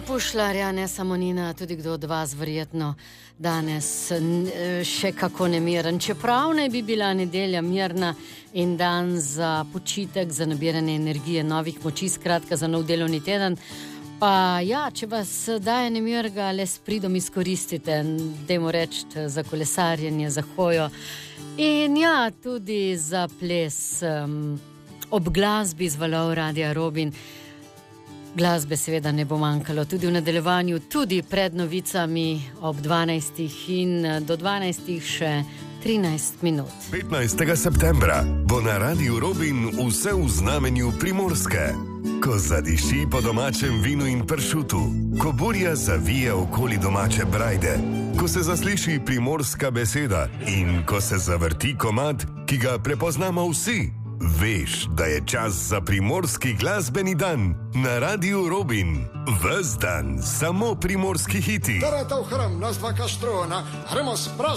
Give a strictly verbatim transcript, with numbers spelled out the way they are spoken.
Pušlarja, ne samo Nina, tudi kdo od vas verjetno danes še kako nemiren. Čeprav naj bi bila nedelja mirna in dan za počitek, za nabiranje energije, novih moči, skratka za nov delovni teden. Pa ja, če vas daje nemirga, le s pridom izkoristite, dajmo reči, za kolesarjenje, za hojo in ja, tudi za ples um, ob glasbi z valov Radia Robin. Glasbe seveda ne bo manjkalo tudi v nadaljevanju, tudi pred novicami ob dvanajstih in do dvanajstih še trinajst minut. petnajstega septembra bo na Radiu Robin vse v znamenju Primorske. Ko zadiši po domačem vinu in pršutu, ko burja zavije okoli domače brajde, ko se zasliši primorska beseda in ko se zavrti komad, ki ga prepoznamo vsi, veš, da je čas za primorski glasbeni dan na Radiu Robin. Ves dan samo primorski hiti. Tarata v hram, nas dva kaštrona, gremo spraz.